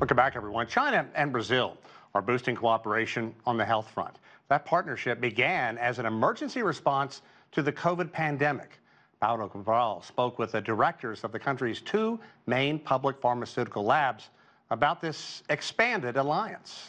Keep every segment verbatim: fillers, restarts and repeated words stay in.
Welcome back, everyone. China and Brazil are boosting cooperation on the health front. That partnership began as an emergency response to the COVID pandemic. Paulo Cabral spoke with the directors of the country's two main public pharmaceutical labs about this expanded alliance.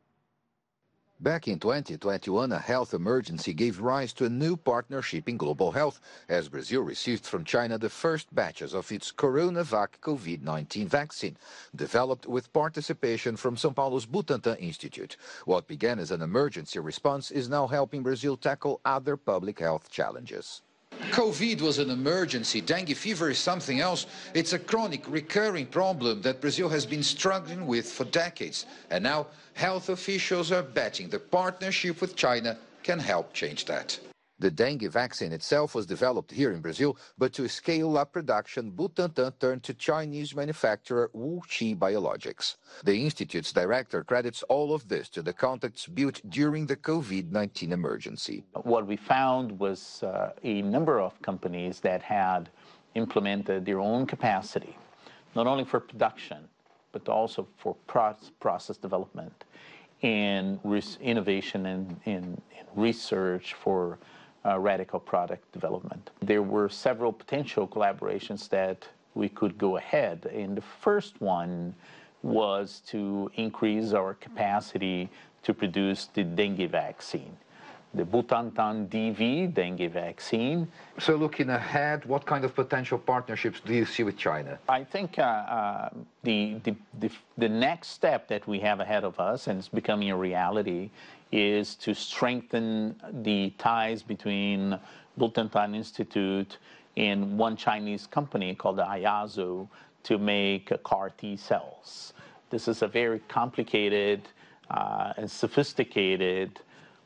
Back in twenty twenty-one, a health emergency gave rise to a new partnership in global health, as Brazil received from China the first batches of its Coronavac COVID nineteen vaccine, developed with participation from São Paulo's Butantan Institute. What began as an emergency response is now helping Brazil tackle other public health challenges. COVID was an emergency. Dengue fever is something else. It's a chronic, recurring problem that Brazil has been struggling with for decades. And now, health officials are betting the partnership with China can help change that. The dengue vaccine itself was developed here in Brazil, but to scale up production, Butantan turned to Chinese manufacturer WuXi Biologics. The institute's director credits all of this to the contacts built during the COVID nineteen emergency. What we found was uh, a number of companies that had implemented their own capacity, not only for production, but also for process development and innovation and, and, and research for Uh, radical product development. There were several potential collaborations that we could go ahead, and the first one was to increase our capacity to produce the dengue vaccine, the Butantan D V dengue vaccine. So looking ahead, what kind of potential partnerships do you see with China? I think uh, uh, the, the, the, the next step that we have ahead of us, and it's becoming a reality, is to strengthen the ties between Butantan Institute and one Chinese company called Ayazo to make CAR T cells. This is a very complicated uh, and sophisticated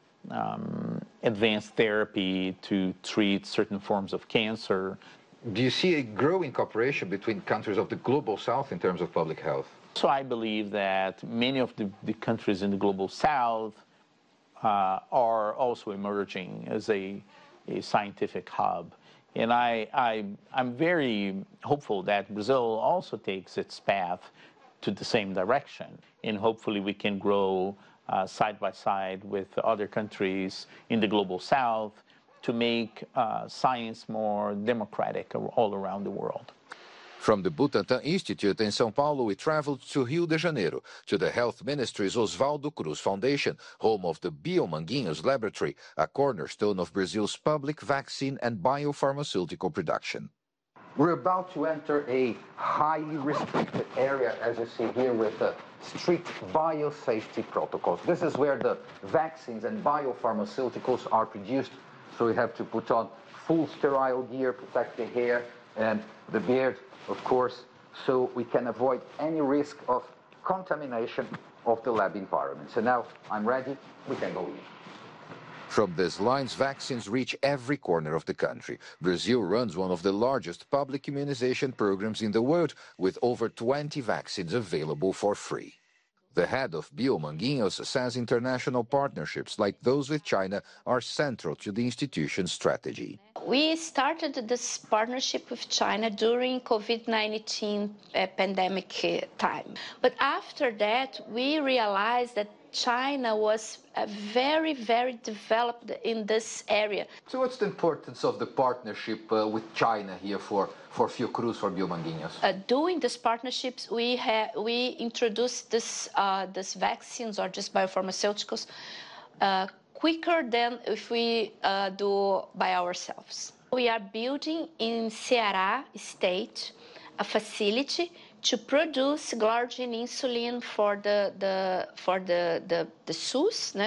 um, advanced therapy to treat certain forms of cancer. Do you see a growing cooperation between countries of the global south in terms of public health? So I believe that many of the, the countries in the global south Uh, are also emerging as a, a scientific hub. And I, I, I'm very hopeful that Brazil also takes its path to the same direction. And hopefully we can grow uh, side by side with other countries in the global south to make uh, science more democratic all around the world. From the Butantan Institute in São Paulo, we traveled to Rio de Janeiro, to the Health Ministry's Oswaldo Cruz Foundation, home of the Biomanguinhos Laboratory, a cornerstone of Brazil's public vaccine and biopharmaceutical production. We're about to enter a highly restricted area, as you see here, with the strict biosafety protocols. This is where the vaccines and biopharmaceuticals are produced, so we have to put on full sterile gear, protect the hair and the beard, of course, so we can avoid any risk of contamination of the lab environment. So now I'm ready, we can go in. From these lines, vaccines reach every corner of the country. Brazil runs one of the largest public immunization programs in the world, with over twenty vaccines available for free. The head of Biomanguinhos says international partnerships like those with China are central to the institution's strategy. We started this partnership with China during COVID nineteen uh, pandemic uh, time. But after that, we realized that China was uh, very, very developed in this area. So what's the importance of the partnership uh, with China here for, for Fiocruz, for Biomanguinhos? Uh, doing these partnerships, we, have we introduced this, uh, this vaccines or just biopharmaceuticals uh, quicker than if we uh, do by ourselves. We are building in Ceará state a facility to produce glargine insulin for the, the, for the, the, the SUS, né?